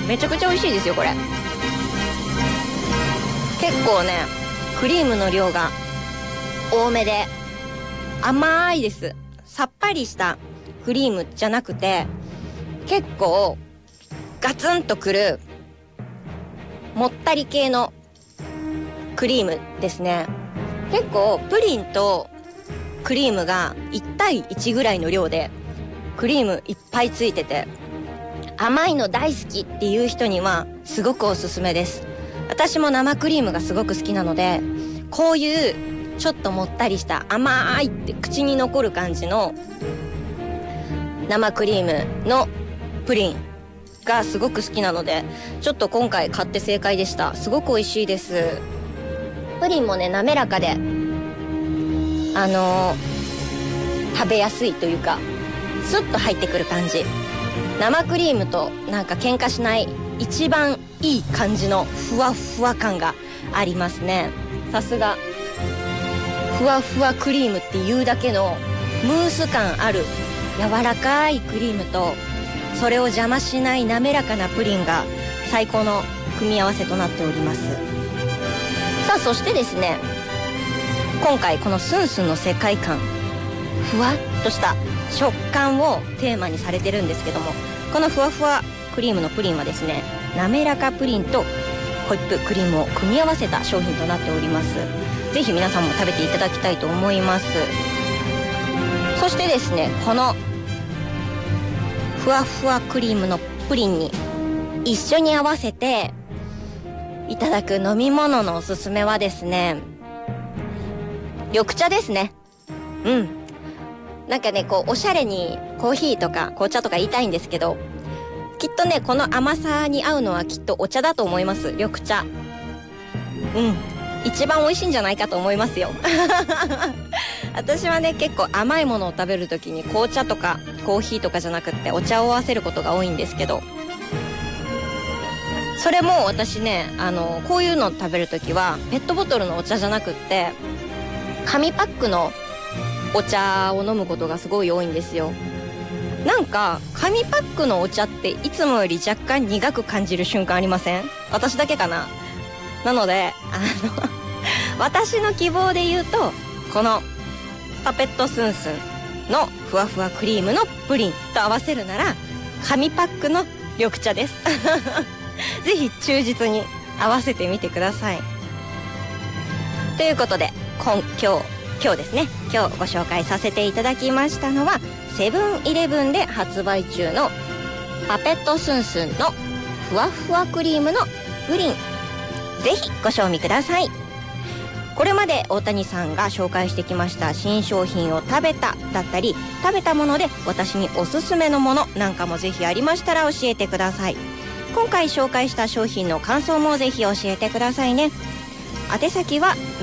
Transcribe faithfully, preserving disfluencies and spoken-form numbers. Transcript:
めちゃくちゃ美味しいですよこれ。結構ねクリームの量が多めで甘いです。さっぱりしたクリームじゃなくて結構ガツンとくるもったり系のクリームですね。結構プリンとクリームがいち対いちぐらいの量でクリームいっぱいついてて甘いの大好きっていう人にはすごくおすすめです。私も生クリームがすごく好きなのでこういうちょっともったりした甘いって口に残る感じの生クリームのプリンがすごく好きなのでちょっと今回買って正解でした。すごく美味しいです。プリンもね滑らかであのー、食べやすいというかスッと入ってくる感じ。生クリームとなんか喧嘩しない一番いい感じのふわふわ感がありますね。さすがふわふわクリームっていうだけのムース感ある柔らかいクリームとそれを邪魔しない滑らかなプリンが最高の組み合わせとなっております。さあそしてですね今回このスンスンの世界観ふわっとした食感をテーマにされてるんですけどもこのふわふわクリームのプリンはですね滑らかプリンとホイップクリームを組み合わせた商品となっております。ぜひ皆さんも食べていただきたいと思います。そしてですねこのふわふわクリームのプリンに一緒に合わせていただく飲み物のおすすめはですね緑茶ですね。うんなんかねこうおしゃれにコーヒーとか紅茶とか言いたいんですけどきっとねこの甘さに合うのはきっとお茶だと思います。緑茶うん一番美味しいんじゃないかと思いますよ私はね結構甘いものを食べるときに紅茶とかコーヒーとかじゃなくってお茶を合わせることが多いんですけどそれも私ねあのこういうのを食べるときはペットボトルのお茶じゃなくって紙パックのお茶を飲むことがすごい多いんですよ。なんか紙パックのお茶っていつもより若干苦く感じる瞬間ありません？私だけかな。なのであの私の希望で言うとこのパペットスンスンのふわふわクリームのプリンと合わせるなら紙パックの緑茶ですぜひ忠実に合わせてみてください。ということで今今日今日ですね今日ご紹介させていただきましたのはセブンイレブンで発売中のパペットスンスンのふわふわクリームのプリンぜひご賞味ください。これまで大谷さんが紹介してきました新商品を食べただったり食べたもので私におすすめのものなんかもぜひありましたら教えてください。今回紹介した商品の感想もぜひ教えてくださいね。宛先は